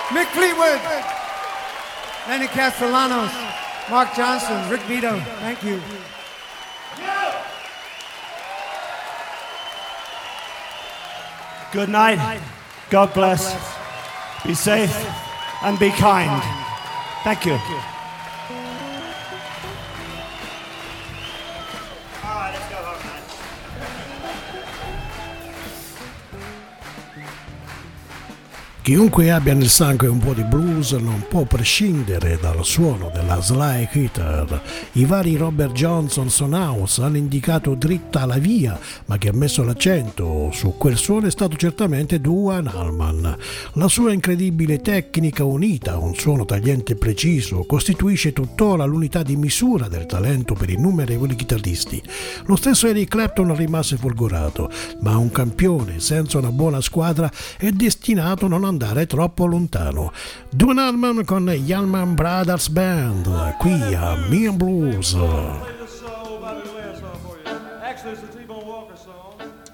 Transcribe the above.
Mick Fleetwood, Lenny Castellanos, Mark Johnson, Rick Vito, thank you. Good night. God bless. Be safe and be kind. Thank you. Chiunque abbia nel sangue un po' di blues non può prescindere dal suono della slide guitar. I vari Robert Johnson Soundhouse hanno indicato dritta la via, ma chi ha messo l'accento su quel suono è stato certamente Duane Allman. La sua incredibile tecnica unita a un suono tagliente e preciso costituisce tuttora l'unità di misura del talento per innumerevoli chitarristi. Lo stesso Eric Clapton rimase folgorato, ma un campione senza una buona squadra è destinato a non andare troppo lontano. Duane Allman con gli Allman Brothers Band, qui a Me and Blues. Actually, it's a T-Bone Walker song.